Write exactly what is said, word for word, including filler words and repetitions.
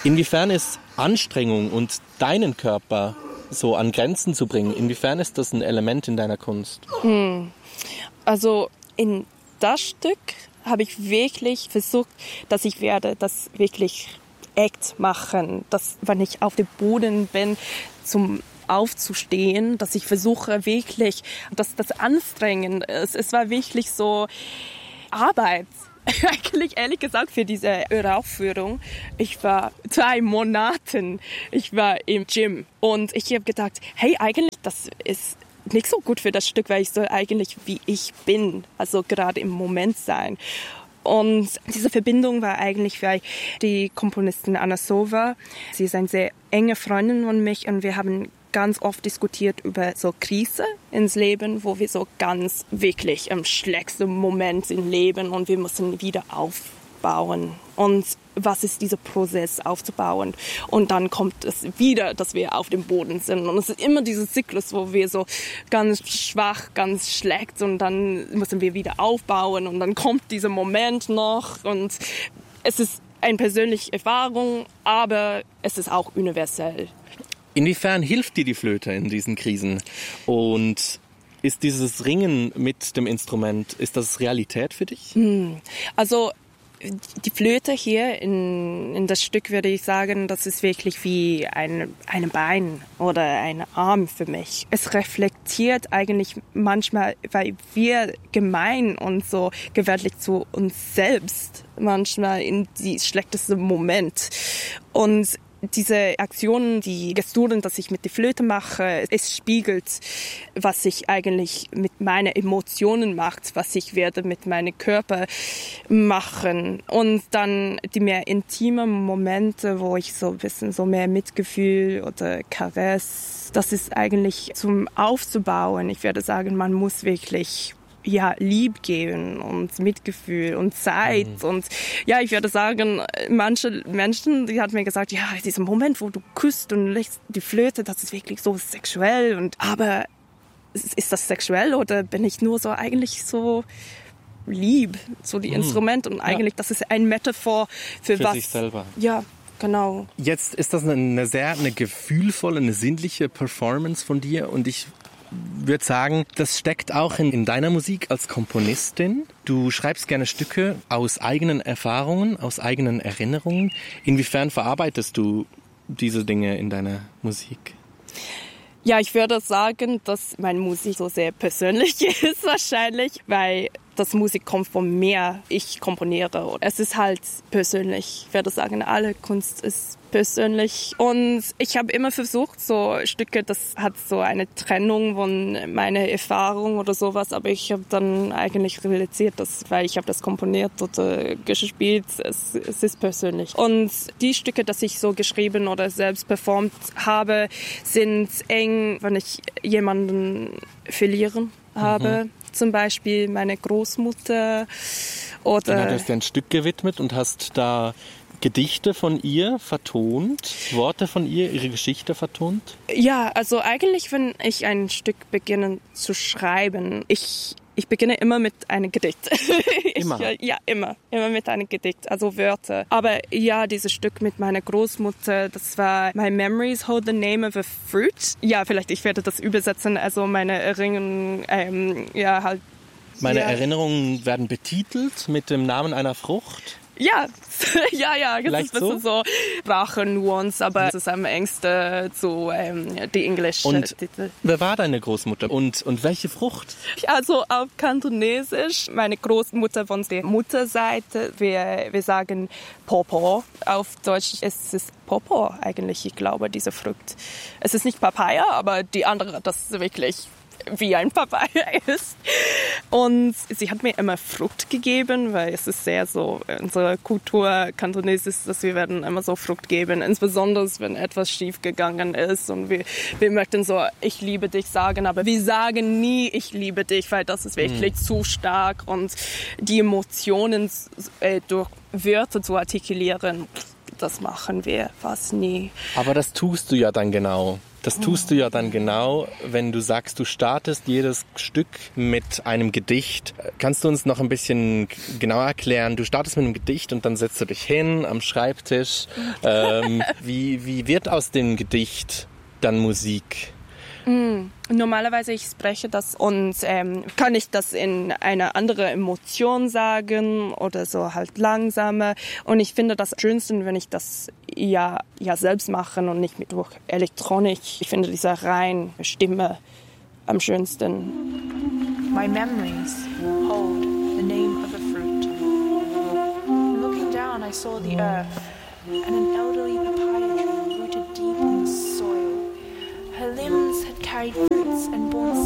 Inwiefern ist Anstrengung und deinen Körper so an Grenzen zu bringen, inwiefern ist das ein Element in deiner Kunst? Hm. Also in das Stück habe ich wirklich versucht, dass ich werde das wirklich echt machen, dass wenn ich auf dem Boden bin, zum aufzustehen, dass ich versuche wirklich, dass das anstrengend ist. Es war wirklich so Arbeit. Eigentlich ehrlich gesagt für diese Uraufführung, ich war zwei Monate, ich war im Gym und ich habe gedacht, hey, eigentlich das ist nicht so gut für das Stück, weil ich soll eigentlich wie ich bin, also gerade im Moment sein. Und diese Verbindung war eigentlich, weil die Komponistin Anna Sova, sie ist eine sehr enge Freundin von mich und wir haben ganz oft diskutiert über so Krise ins Leben, wo wir so ganz wirklich im schlechten Moment im Leben und wir müssen wieder aufbauen. Und was ist dieser Prozess aufzubauen? Und dann kommt es wieder, dass wir auf dem Boden sind. Und es ist immer dieser Zyklus, wo wir so ganz schwach, ganz schlecht und dann müssen wir wieder aufbauen und dann kommt dieser Moment noch und es ist eine persönliche Erfahrung, aber es ist auch universell. Inwiefern hilft dir die Flöte in diesen Krisen? Und ist dieses Ringen mit dem Instrument, ist das Realität für dich? Also die Flöte hier in, in das Stück würde ich sagen, das ist wirklich wie ein, ein Bein oder ein Arm für mich. Es reflektiert eigentlich manchmal, weil wir gemein und so gewaltig zu uns selbst manchmal in die schlechteste Moment. Und diese Aktionen, die Gesturen, dass ich mit der Flöte mache, es spiegelt, was ich eigentlich mit meinen Emotionen macht, was ich werde mit meinem Körper machen. Und dann die mehr intimen Momente, wo ich so ein bisschen so mehr Mitgefühl oder Caress, das ist eigentlich zum Aufzubauen. Ich würde sagen, man muss wirklich ja, Lieb geben und Mitgefühl und Zeit. Mhm. Und ja, ich würde sagen, manche Menschen, die haben mir gesagt, ja, dieser Moment, wo du küsst und legst die Flöte, das ist wirklich so sexuell. Und aber ist das sexuell oder bin ich nur so eigentlich so lieb, so die mhm. Instrumente und eigentlich, ja. Das ist ein Metaphor für, für was. sich selber. Ja. Genau. Jetzt ist das eine sehr eine gefühlvolle, eine sinnliche Performance von dir und ich würde sagen, das steckt auch in, in deiner Musik als Komponistin. Du schreibst gerne Stücke aus eigenen Erfahrungen, aus eigenen Erinnerungen. Inwiefern verarbeitest du diese Dinge in deiner Musik? Ja, ich würde sagen, dass meine Musik so sehr persönlich ist wahrscheinlich, weil das Musik kommt von mir. Ich komponiere. Es ist halt persönlich. Ich würde sagen, alle Kunst ist persönlich. Und ich habe immer versucht, so Stücke, das hat so eine Trennung von meiner Erfahrung oder sowas, aber ich habe dann eigentlich realisiert, dass, weil ich habe das komponiert oder gespielt, es, es ist persönlich. Und die Stücke, die ich so geschrieben oder selbst performt habe, sind eng, wenn ich jemanden verlieren habe. Mhm. Zum Beispiel meine Großmutter oder... Genau, du hast dir ein Stück gewidmet und hast da Gedichte von ihr vertont, Worte von ihr, ihre Geschichte vertont? Ja, also eigentlich, wenn ich ein Stück beginne zu schreiben, ich, ich beginne immer mit einem Gedicht. Immer? ich, ja, immer. Immer mit einem Gedicht, also Wörter. Aber ja, dieses Stück mit meiner Großmutter, das war My Memories Hold the Name of a Fruit. Ja, vielleicht, ich werde das übersetzen, also meine Erinnerungen, ähm, ja, halt. Meine ja. Erinnerungen werden betitelt mit dem Namen einer Frucht? Ja, ja, ja, das Vielleicht ist ein bisschen so Sprachennuance, aber es ist am engsten zu ähm, die englische und Titel. Wer war deine Großmutter und, und welche Frucht? Also auf Kantonesisch, meine Großmutter von der Mutterseite, wir, wir sagen Popo. Auf Deutsch ist es Popo eigentlich, ich glaube, diese Frucht. Es ist nicht Papaya, aber die andere, das ist wirklich wie ein Papaya ist. Und sie hat mir immer Frucht gegeben, weil es ist sehr so, unsere Kultur kantonesisch, dass wir werden immer so Frucht geben, insbesondere wenn etwas schief gegangen ist und wir, wir möchten so, ich liebe dich sagen, aber wir sagen nie, ich liebe dich, weil das ist wirklich mhm. zu stark und die Emotionen äh, durch Wörter zu artikulieren, das machen wir fast nie. Aber das tust du ja dann genau. Das tust du ja dann genau, wenn du sagst, du startest jedes Stück mit einem Gedicht. Kannst du uns noch ein bisschen genauer erklären? Du startest mit einem Gedicht und dann setzt du dich hin am Schreibtisch. Ähm, wie, wie wird aus dem Gedicht dann Musik? Mm, normalerweise ich spreche das und ähm, kann ich das in eine andere Emotion sagen oder so halt langsamer. Und ich finde das schönste, wenn ich das ja, ja selbst mache und nicht mit durch Elektronik. Ich finde diese reine Stimme am schönsten. My memories hold the name of a fruit. Looking down, I saw the earth and an elderly papaya tree rooted deep in the soil. Her limbs had carried fruits and borne